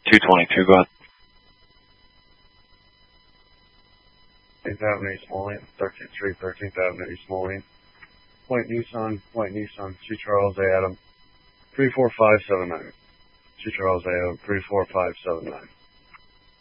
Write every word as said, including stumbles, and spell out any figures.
two twenty-two, go ahead. thirteenth Avenue, East Moline, thirteen three thirteenth Avenue, East Moline. White Nissan, White Nissan, two Charles A. Adam, three four five seven nine. two Charles A. Adam, three four five seven nine.